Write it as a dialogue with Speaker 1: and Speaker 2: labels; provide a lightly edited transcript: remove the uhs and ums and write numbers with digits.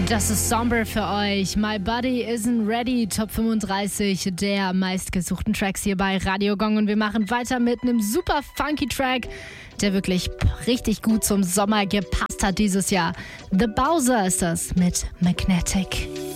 Speaker 1: Das ist Somber für euch. My Body Isn't Ready, Top 35 der meistgesuchten Tracks hier bei Radio Gong. Und wir machen weiter mit einem super funky Track, der wirklich richtig gut zum Sommer gepasst hat dieses Jahr. The Bowser ist das mit Magnetic.